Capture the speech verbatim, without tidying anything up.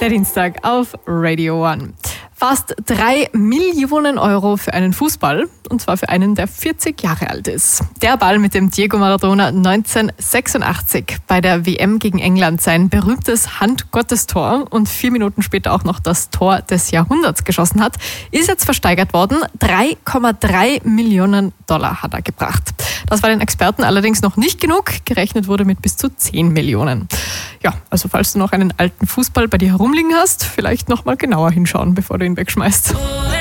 Der Dienstag auf Radio One. Fast drei Millionen Euro für einen Fußball, und zwar für einen, der vierzig Jahre alt ist. Der Ball, mit dem Diego Maradona neunzehnhundertsechsundachtzig bei der W M gegen England sein berühmtes Handgottestor und vier Minuten später auch noch das Tor des Jahrhunderts geschossen hat, ist jetzt versteigert worden. drei Komma drei Millionen Dollar hat er gebracht. Das war den Experten allerdings noch nicht genug. Gerechnet wurde mit bis zu zehn Millionen. Ja, also falls du noch einen alten Fußball bei dir herumliegen hast, vielleicht noch mal genauer hinschauen, bevor du ihn wegschmeißt.